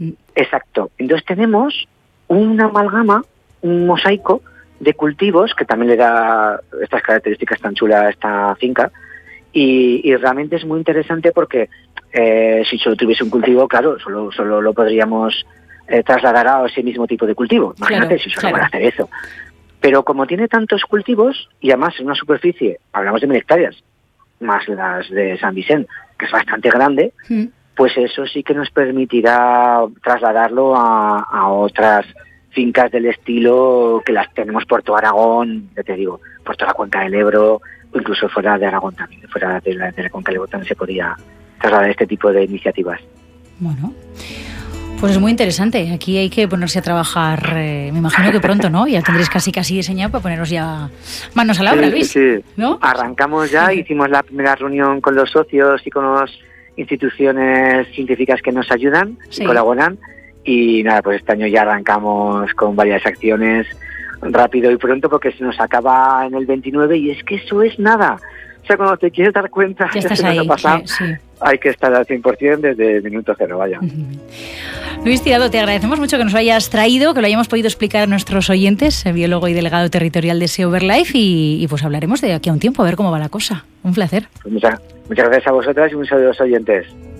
Exacto. Entonces tenemos una amalgama, un mosaico de cultivos que también le da estas características tan chulas a esta finca. Y realmente es muy interesante porque si solo tuviese un cultivo, claro, solo lo podríamos trasladar a ese mismo tipo de cultivo. Imagínate si solo van a hacer eso. Pero como tiene tantos cultivos, y además en una superficie, hablamos de 1.000 hectáreas, más las de San Vicente, que es bastante grande, pues eso sí que nos permitirá trasladarlo a otras fincas del estilo que las tenemos por todo Aragón, ya te digo, por toda la cuenca del Ebro, o incluso fuera de Aragón también, fuera de la cuenca del Ebro también se podría trasladar este tipo de iniciativas. Bueno, pues es muy interesante. Aquí hay que ponerse a trabajar, me imagino que pronto, ¿no? Ya tendréis casi diseñado para poneros ya manos a la obra, Luis. Sí. ¿No? Arrancamos ya, hicimos la primera reunión con los socios y con las instituciones científicas que nos ayudan y colaboran. Y nada, pues este año ya arrancamos con varias acciones rápido y pronto porque se nos acaba en el 29 y es que eso es nada. O sea, cuando te quieres dar cuenta ya que se nos ha pasado, hay que estar al 100% desde el minuto cero, vaya. Luis Tirado, te agradecemos mucho que nos lo hayas traído, que lo hayamos podido explicar a nuestros oyentes, biólogo y delegado territorial de SEO Verlife, y pues hablaremos de aquí a un tiempo, a ver cómo va la cosa. Un placer. Pues muchas gracias a vosotras y un saludo a los oyentes.